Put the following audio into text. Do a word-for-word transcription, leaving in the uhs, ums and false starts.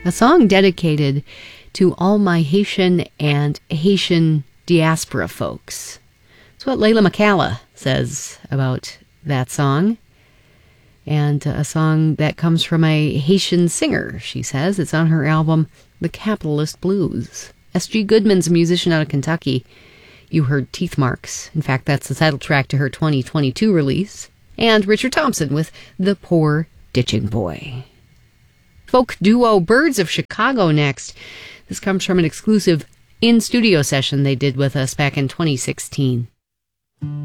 A song dedicated to all my Haitian and Haitian diaspora folks. That's what Layla McCalla says about that song. And a song that comes from a Haitian singer, she says. It's on her album, The Capitalist Blues. S G Goodman's a musician out of Kentucky. You heard Teeth Marks. In fact, that's the title track to her twenty twenty-two release. And Richard Thompson with The Poor Ditching Boy. Folk duo Birds of Chicago next. This comes from an exclusive in-studio session they did with us back in twenty sixteen.